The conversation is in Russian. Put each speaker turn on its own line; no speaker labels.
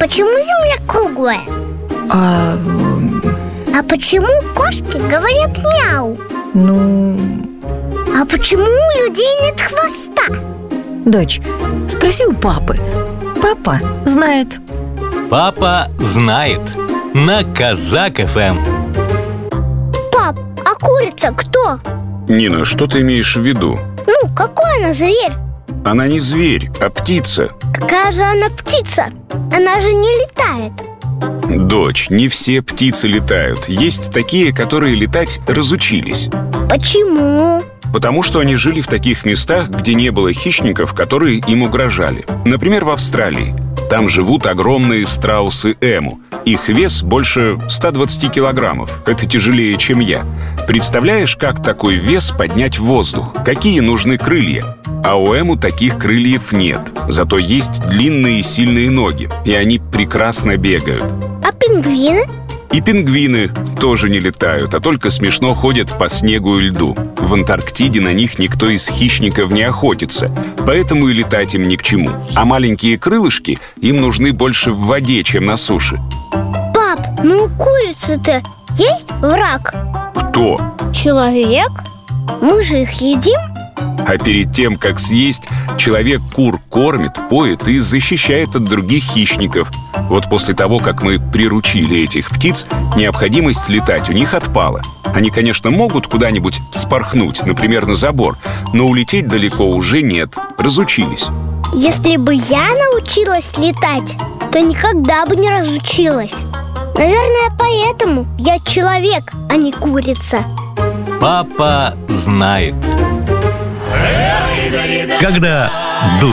почему Земля круглая? А почему кошки говорят мяу? А почему у людей нет хвоста?
Дочь, спроси у папы. Папа знает.
Папа знает. На Казак ФМ.
Пап, а курица кто?
Нина, что ты имеешь в виду?
Ну, какой она зверь?
Она не зверь, а птица.
Какая же она птица? Она же не летает.
Дочь, не все птицы летают. Есть такие, которые летать разучились.
Почему?
Потому что они жили в таких местах, где не было хищников, которые им угрожали. Например, в Австралии. Там живут огромные страусы эму. Их вес больше 120 килограммов. Это тяжелее, чем я. Представляешь, как такой вес поднять в воздух? Какие нужны крылья? А у эму таких крыльев нет. Зато есть длинные и сильные ноги. И они прекрасно бегают.
А пингвины?
И пингвины тоже не летают, а только смешно ходят по снегу и льду. В Антарктиде на них никто из хищников не охотится, поэтому и летать им ни к чему. А маленькие крылышки им нужны больше в воде, чем на суше.
Пап, ну у курицы-то есть враг?
Кто?
Человек? Мы же их едим?
А перед тем, как съесть, человек кур кормит, поет и защищает от других хищников. Вот после того, как мы приручили этих птиц, необходимость летать у них отпала. Они, конечно, могут куда-нибудь вспорхнуть, например, на забор, но улететь далеко уже нет, разучились.
Если бы я научилась летать, то никогда бы не разучилась. Наверное, поэтому я человек, а не курица.
Папа знает. Когда